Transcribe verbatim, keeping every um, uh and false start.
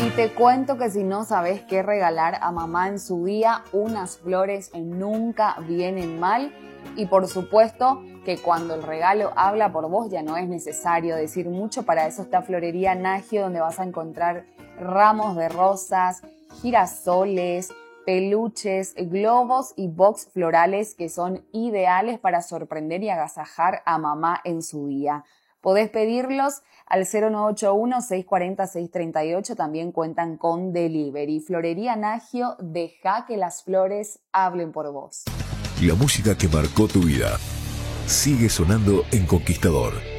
Y te cuento que si no sabes qué regalar a mamá en su día, unas flores nunca vienen mal. Y por supuesto que cuando el regalo habla por vos ya no es necesario decir mucho. Para eso está Florería Nagio, donde vas a encontrar ramos de rosas, girasoles, peluches, globos y box florales que son ideales para sorprender y agasajar a mamá en su día. Podés pedirlos al cero nueve ocho uno, seis cuatro cero, seis tres ocho. También cuentan con delivery. Florería Nagio, deja que las flores hablen por vos. La música que marcó tu vida sigue sonando en Conquistador.